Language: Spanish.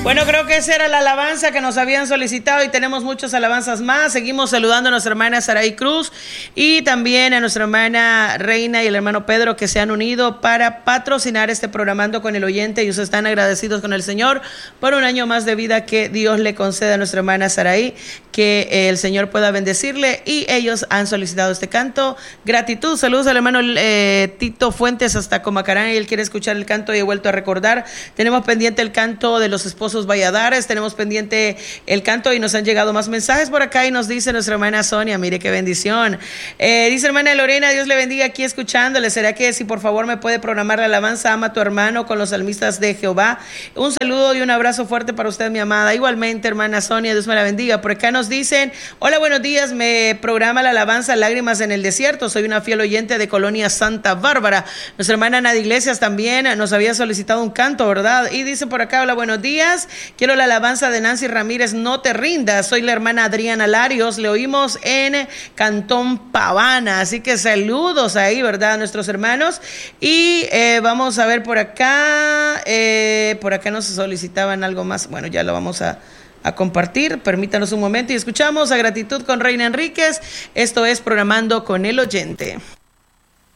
Bueno, creo que esa era la alabanza que nos habían solicitado y tenemos muchas alabanzas más. Seguimos saludando a nuestra hermana Saray Cruz y también a nuestra hermana Reina y el hermano Pedro, que se han unido para patrocinar este Programando con el Oyente. Ellos están agradecidos con el Señor por un año más de vida que Dios le concede a nuestra hermana Saray, que el Señor pueda bendecirle, y ellos han solicitado este canto. Gratitud, saludos al hermano Tito Fuentes hasta Comacarán, y él quiere escuchar el canto y he vuelto a recordar. Tenemos pendiente el canto de los esposos Valladares, tenemos pendiente el canto y nos han llegado más mensajes por acá y nos dice nuestra hermana Sonia, mire qué bendición. Dice hermana Lorena, Dios le bendiga, aquí escuchándole. ¿Será que si por favor me puede programar la alabanza Ama a tu hermano con los salmistas de Jehová? Un saludo y un abrazo fuerte para usted, mi amada. Igualmente, hermana Sonia, Dios me la bendiga. Por acá nos dicen, hola, buenos días, me programa la alabanza Lágrimas en el Desierto. Soy una fiel oyente de Colonia Santa Bárbara. Nuestra hermana Ana de Iglesias también nos había solicitado un canto, ¿verdad? Y dice por acá, hola, buenos días, quiero la alabanza de Nancy Ramírez, No te rindas. Soy la hermana Adriana Larios, le oímos en Cantón Pavana, así que saludos ahí, ¿verdad?, a nuestros hermanos. Y vamos a ver por acá nos solicitaban algo más, bueno, ya lo vamos a compartir, permítanos un momento y escuchamos a Gratitud con Reina Enríquez. Esto es Programando con el Oyente.